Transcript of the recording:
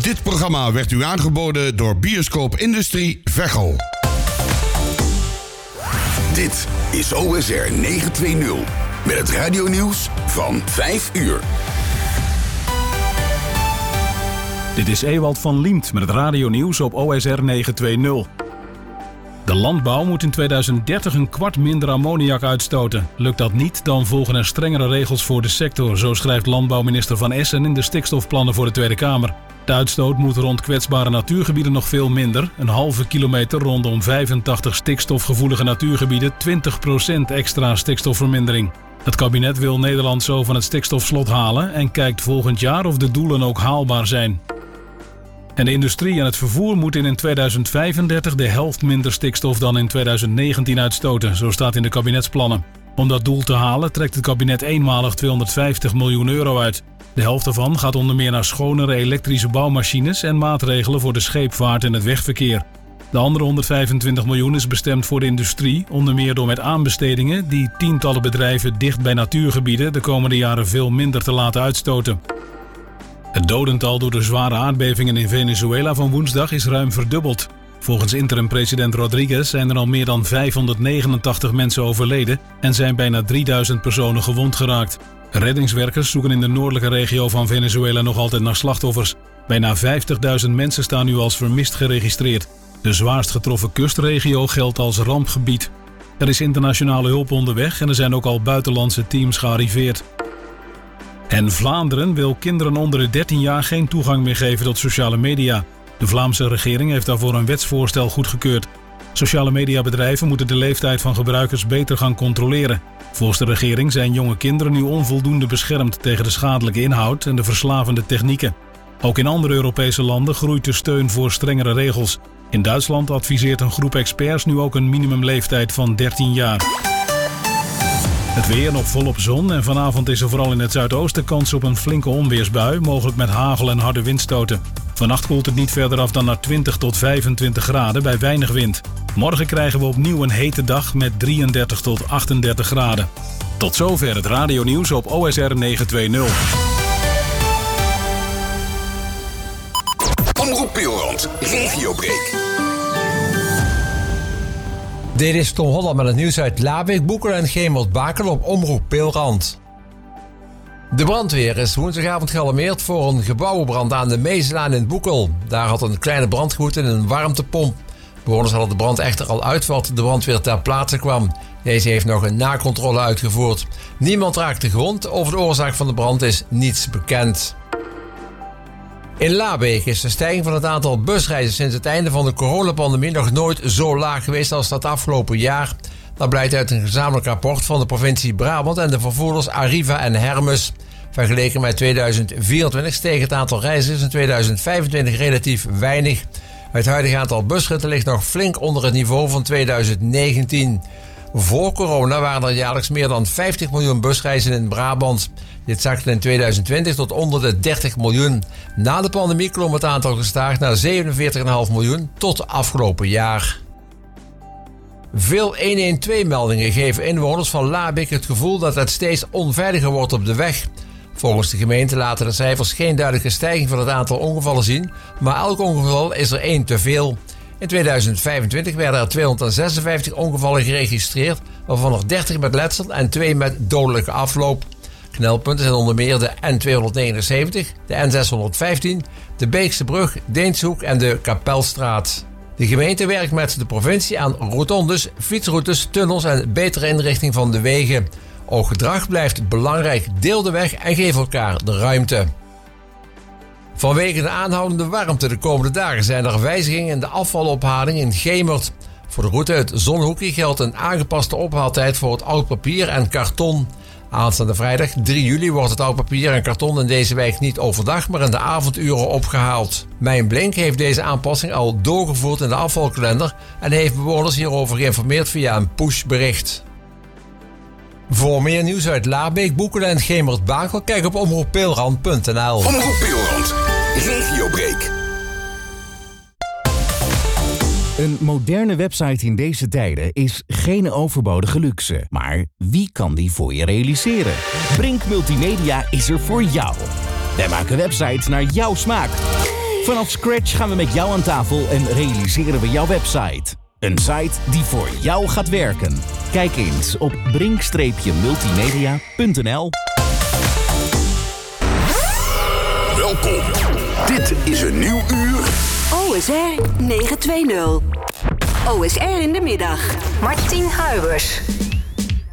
Dit programma werd u aangeboden door Bioscoop Industrie Veghel. Dit is OSR 920 met het radionieuws van 5 uur. Dit is Ewald van Liemt met het radionieuws op OSR 920. De landbouw moet in 2030 een kwart minder ammoniak uitstoten. Lukt dat niet, dan volgen er strengere regels voor de sector. Zo schrijft landbouwminister Van Essen in de stikstofplannen voor de Tweede Kamer. De uitstoot moet rond kwetsbare natuurgebieden nog veel minder. Een halve kilometer rondom 85 stikstofgevoelige natuurgebieden, 20% extra stikstofvermindering. Het kabinet wil Nederland zo van het stikstofslot halen en kijkt volgend jaar of de doelen ook haalbaar zijn. En de industrie en het vervoer moeten in 2035 de helft minder stikstof dan in 2019 uitstoten, zo staat in de kabinetsplannen. Om dat doel te halen trekt het kabinet eenmalig 250 miljoen euro uit. De helft daarvan gaat onder meer naar schonere elektrische bouwmachines en maatregelen voor de scheepvaart en het wegverkeer. De andere 125 miljoen is bestemd voor de industrie, onder meer door met aanbestedingen die tientallen bedrijven dicht bij natuurgebieden de komende jaren veel minder te laten uitstoten. Het dodental door de zware aardbevingen in Venezuela van woensdag is ruim verdubbeld. Volgens interim-president Rodriguez zijn er al meer dan 589 mensen overleden en zijn bijna 3000 personen gewond geraakt. Reddingswerkers zoeken in de noordelijke regio van Venezuela nog altijd naar slachtoffers. Bijna 50.000 mensen staan nu als vermist geregistreerd. De zwaarst getroffen kustregio geldt als rampgebied. Er is internationale hulp onderweg en er zijn ook al buitenlandse teams gearriveerd. En Vlaanderen wil kinderen onder de 13 jaar geen toegang meer geven tot sociale media. De Vlaamse regering heeft daarvoor een wetsvoorstel goedgekeurd. Sociale mediabedrijven moeten de leeftijd van gebruikers beter gaan controleren. Volgens de regering zijn jonge kinderen nu onvoldoende beschermd tegen de schadelijke inhoud en de verslavende technieken. Ook in andere Europese landen groeit de steun voor strengere regels. In Duitsland adviseert een groep experts nu ook een minimumleeftijd van 13 jaar. Het weer nog volop zon en vanavond is er vooral in het zuidoosten kans op een flinke onweersbui, mogelijk met hagel en harde windstoten. Vannacht koelt het niet verder af dan naar 20 tot 25 graden bij weinig wind. Morgen krijgen we opnieuw een hete dag met 33 tot 38 graden. Tot zover het radionieuws op OSR 920. Omroep Pilrand, Regiobreak. Dit is Tom Holland met het nieuws uit Labeek, Boekel en Gemert-Bakel op Omroep Pilrand. De brandweer is woensdagavond gealarmeerd voor een gebouwenbrand aan de Meeselaan in Boekel. Daar had een kleine brand gewoed in een warmtepomp. Bewoners hadden de brand echter al uit wat de brandweer ter plaatse kwam. Deze heeft nog een nakontrole uitgevoerd. Niemand raakte gewond. Over de oorzaak van de brand is niets bekend. In Labeek is de stijging van het aantal busreizen sinds het einde van de coronapandemie nog nooit zo laag geweest als dat afgelopen jaar. Dat blijkt uit een gezamenlijk rapport van de provincie Brabant en de vervoerders Arriva en Hermes. Vergeleken met 2024 steeg het aantal reizigers in 2025 relatief weinig. Het huidige aantal busritten ligt nog flink onder het niveau van 2019. Voor corona waren er jaarlijks meer dan 50 miljoen busreizen in Brabant. Dit zakte in 2020 tot onder de 30 miljoen. Na de pandemie klom het aantal gestaag naar 47,5 miljoen tot afgelopen jaar. Veel 112-meldingen geven inwoners van Labeek het gevoel dat het steeds onveiliger wordt op de weg. Volgens de gemeente laten de cijfers geen duidelijke stijging van het aantal ongevallen zien, maar elk ongeval is er één te veel. In 2025 werden er 256 ongevallen geregistreerd, waarvan er 30 met letsel en 2 met dodelijke afloop. Knelpunten zijn onder meer de N279, de N615, de Beekse Brug, Deenshoek en de Kapelstraat. De gemeente werkt met de provincie aan rotondes, fietsroutes, tunnels en betere inrichting van de wegen. Ook gedrag blijft belangrijk. Deel de weg en geef elkaar de ruimte. Vanwege de aanhoudende warmte de komende dagen zijn er wijzigingen in de afvalophaling in Gemert. Voor de route uit Zonhoekje geldt een aangepaste ophaaltijd voor het oud papier en karton. Aanstaande vrijdag 3 juli wordt het oud papier en karton in deze wijk niet overdag, maar in de avonduren opgehaald. Mijn Blink heeft deze aanpassing al doorgevoerd in de afvalkalender en heeft bewoners hierover geïnformeerd via een pushbericht. Voor meer nieuws uit Labeek, Boekel en Gemert-Bakel, kijk op omroeppilrand.nl. Omroep Pilrand, Regiobreak. Een moderne website in deze tijden is geen overbodige luxe. Maar wie kan die voor je realiseren? Brink Multimedia is er voor jou. Wij maken websites naar jouw smaak. Vanaf scratch gaan we met jou aan tafel en realiseren we jouw website. Een site die voor jou gaat werken. Kijk eens op brink-multimedia.nl. Welkom. Dit is een nieuw uur. OSR 920. OSR in de middag. Martien Huibers.